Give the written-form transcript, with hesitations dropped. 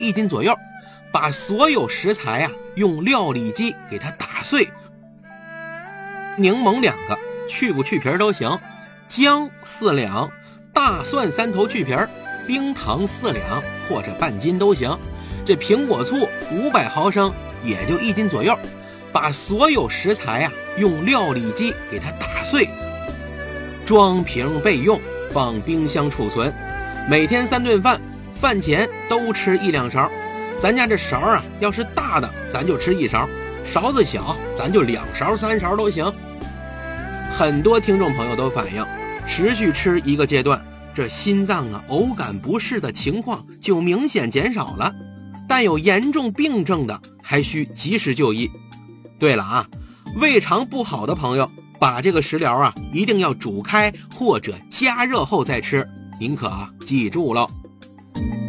1斤左右，把所有食材用料理机给它打碎，柠檬2个，去不去皮都行，姜4两，大蒜3头去皮，冰糖4两或者半斤都行，这苹果醋500毫升，也就1斤左右，把所有食材用料理机给它打碎，装瓶备用，放冰箱储存。每天3顿饭，饭前都吃1两勺。咱家这勺要是大的咱就吃1勺，勺子小咱就2勺3勺都行。很多听众朋友都反映，持续吃一个阶段，这心脏偶感不适的情况就明显减少了，但有严重病症的还需及时就医。对了胃肠不好的朋友，把这个食疗一定要煮开或者加热后再吃，您可记住了。